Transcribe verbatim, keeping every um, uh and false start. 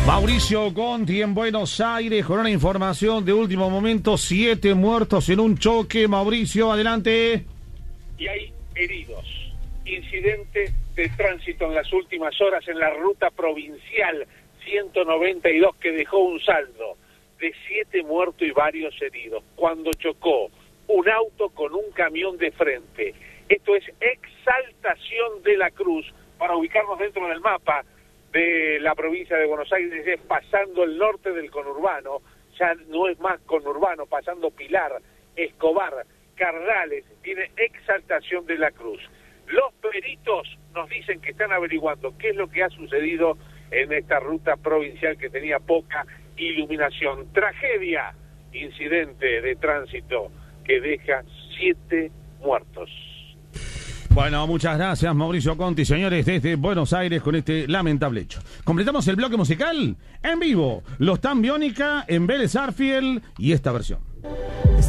Mauricio Conti en Buenos Aires con una información de último momento, siete muertos en un choque. Mauricio, adelante. Y hay heridos. Incidente de tránsito en las últimas horas en la ruta provincial ciento noventa y dos que dejó un saldo de siete muertos y varios heridos cuando chocó un auto con un camión de frente. Esto es Exaltación de la Cruz, para ubicarnos dentro del mapa de la provincia de Buenos Aires, es pasando el norte del conurbano, ya no es más conurbano, pasando Pilar, Escobar, Cardales, tiene Exaltación de la Cruz. Los peritos nos dicen que están averiguando qué es lo que ha sucedido en esta ruta provincial que tenía poca iluminación. Tragedia, incidente de tránsito que deja siete muertos. Bueno, muchas gracias, Mauricio Conti, señores, desde Buenos Aires con este lamentable hecho. Completamos el bloque musical en vivo. Los Tan Biónica en Vélez Sarsfield y esta versión.